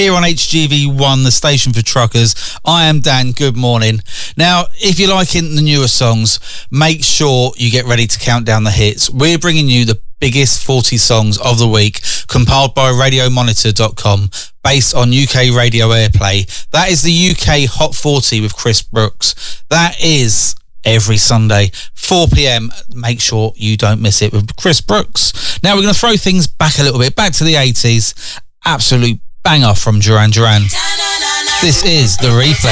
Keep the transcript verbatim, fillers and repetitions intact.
here on H G V one, the station for truckers. I am Dan. Good morning. Now, if you're liking the newer songs, make sure you get ready to count down the hits. We're bringing you the biggest forty songs of the week, compiled by radio monitor dot com, based on U K radio airplay. That is the U K Hot forty with Chris Brooks. That is every Sunday, four p.m. Make sure you don't miss it with Chris Brooks. Now we're going to throw things back a little bit, back to the eighties. Absolute banger from Duran Duran. This is The Reflex.